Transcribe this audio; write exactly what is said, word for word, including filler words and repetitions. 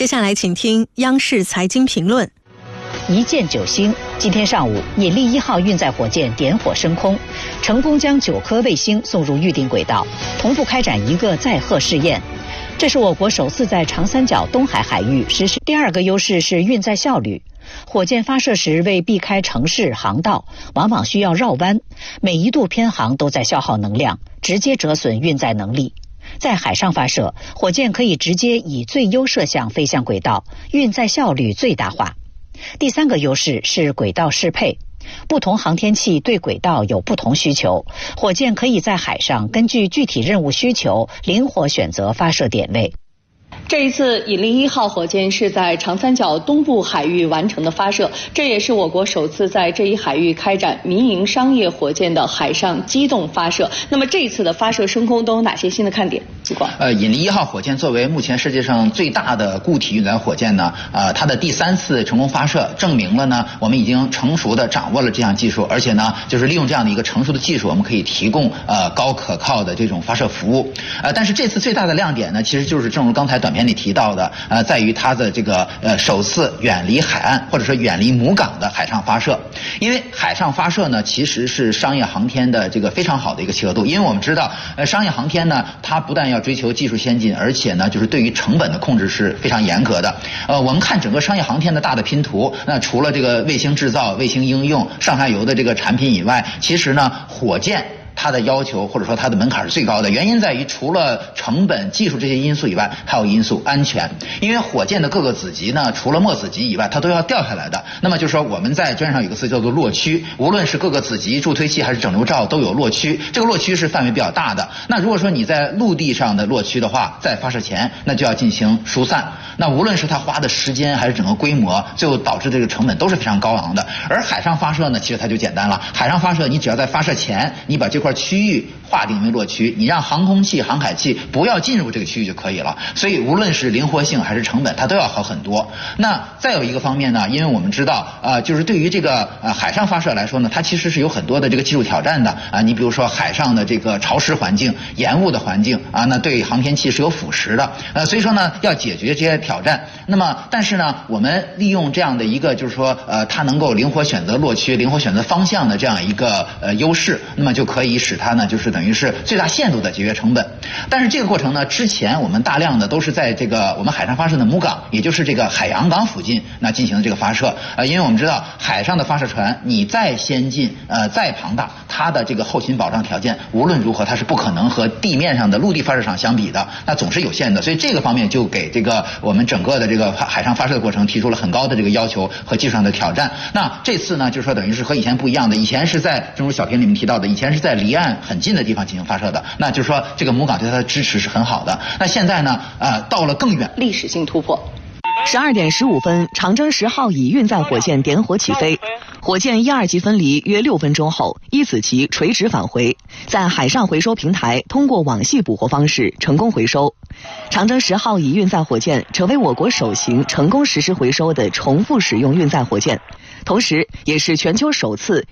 接下来请听央视财经评论。 一箭九星，今天上午，引力一号运载火箭点火升空，成功将九颗卫星送入预定轨道，同步开展一个载荷试验。这是我国首次在长三角东海海域实施。第二个优势是运载效率。火箭发射时为避开城市航道，往往需要绕弯，每一度偏航都在消耗能量，直接折损运载能力。在海上发射，火箭可以直接以最优射向飞向轨道，运载效率最大化。第三个优势是轨道适配，不同航天器对轨道有不同需求，火箭可以在海上根据具体任务需求灵活选择发射点位。 这一次引力一号火箭是在长三角东部海域完成的发射，这也是我国首次在这一海域开展民营商业火箭的海上机动发射。那么这一次的发射升空都有哪些新的看点？激光。 呃，引力一号火箭作为目前世界上最大的固体运载火箭呢，呃，它的第三次成功发射，证明了呢，我们已经成熟的掌握了这项技术，而且呢，就是利用这样的一个成熟的技术，我们可以提供呃高可靠的这种发射服务。呃，但是这次最大的亮点呢，其实就是正如刚才短片里提到的，呃，在于它的这个呃首次远离海岸或者说远离母港的海上发射。因为海上发射呢，其实是商业航天的这个非常好的一个契合度。因为我们知道，呃，商业航天呢，它不但要追求技术先进，而且呢，就是对于成本的控制是非常严格的。呃，我们看整个商业航天的大的拼图，那除了这个卫星制造、卫星应用、上下游的这个产品以外，其实呢，火箭它的要求或者说它的门槛是最高的，原因在于除了成本、技术这些因素以外，还有因素安全。因为火箭的各个子级呢，除了末子级以外，它都要掉下来的。那么就是说我们在专业上有个词叫做落区，无论是各个子级助推器还是整流罩都有落区，这个落区是范围比较大的。那如果说你在陆地上的落区的话，在发射前那就要进行疏散。那无论是它花的时间还是整个规模，最后导致这个成本都是非常高昂的。而海上发射呢，其实它就简单了，海上发射你只要在发射前，你把这块区域划定为落区，你让航空器、航海器不要进入这个区域就可以了。所以无论是灵活性还是成本，它都要好很多。那再有一个方面呢，因为我们知道，呃，就是对于这个呃海上发射来说呢，它其实是有很多的这个技术挑战的啊、呃。你比如说海上的这个潮湿环境、盐雾的环境啊，那对航天器是有腐蚀的。呃，所以说呢，要解决这些挑战。那么，但是呢，我们利用这样的一个就是说，呃，它能够灵活选择落区、灵活选择方向的这样一个呃优势，那么就可以使它呢，就是等于是最大限度的节约成本。但是这个过程呢，之前我们大量的都是在这个我们海上发射的母港，也就是这个海洋港附近，那进行的这个发射。呃，因为我们知道海上的发射船，你再先进，呃，再庞大，它的这个后勤保障条件无论如何它是不可能和地面上的陆地发射场相比的，那总是有限的。所以这个方面就给这个我们整个的这个海上发射的过程提出了很高的这个要求和技术上的挑战。那这次呢，就是说等于是和以前不一样的，以前是在正如小片里面提到的，以前是在离岸很近的地方进行发射的，那就是说这个母港对它的支持是很好的。那现在呢，呃，到了更远， 历史性突破。 十二点十五分，长征十号乙运载火箭点火起飞，火箭一二级分离约六分钟后，一子级垂直返回，在海上回收平台通过网系捕获方式成功回收。长征十号乙运载火箭成为我国首型成功实施回收的重复使用运载火箭，同时也是全球首次